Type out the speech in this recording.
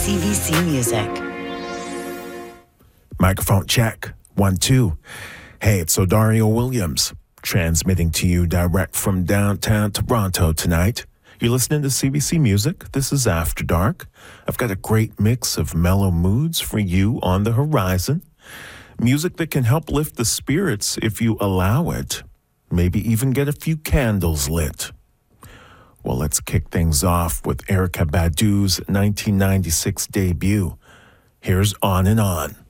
CBC Music. Microphone check. 1, 2. Hey, it's Odario Williams, transmitting to you direct from downtown Toronto tonight. You're listening to CBC Music. This is After Dark. I've got a great mix of mellow moods for you on the horizon. Music that can help lift the spirits if you allow it. Maybe even get a few candles lit. Well, let's kick things off with Erykah Badu's 1996 debut. Here's On and On.